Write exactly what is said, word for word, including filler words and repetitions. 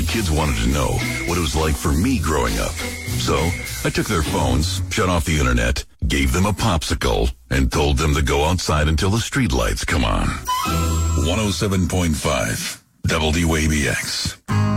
My kids wanted to know what it was like for me growing up. So I took their phones, shut off the internet, gave them a popsicle, and told them to go outside until the street lights come on. one oh seven point five W A B X.